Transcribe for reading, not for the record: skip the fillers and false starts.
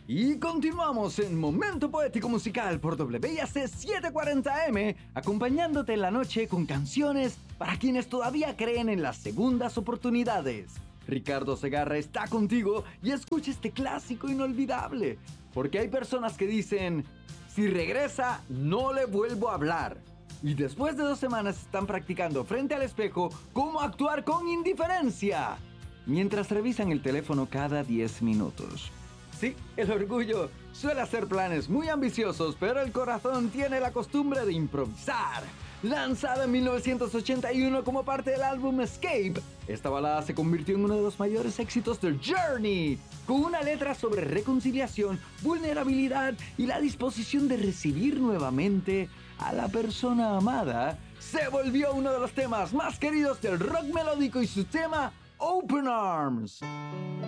Y continuamos en Momento Poético Musical por WIAC 740M, acompañándote en la noche con canciones para quienes todavía creen en las segundas oportunidades. Ricardo Segarra está contigo y escucha este clásico inolvidable, porque hay personas que dicen, si regresa, no le vuelvo a hablar. Y después de 2 semanas están practicando frente al espejo cómo actuar con indiferencia, mientras revisan el teléfono cada 10 minutos. Sí, el orgullo suele hacer planes muy ambiciosos, pero el corazón tiene la costumbre de improvisar. Lanzada en 1981 como parte del álbum Escape, esta balada se convirtió en uno de los mayores éxitos de Journey, con una letra sobre reconciliación, vulnerabilidad y la disposición de recibir nuevamente a la persona amada. Se volvió uno de los temas más queridos del rock melódico y su tema Open Arms.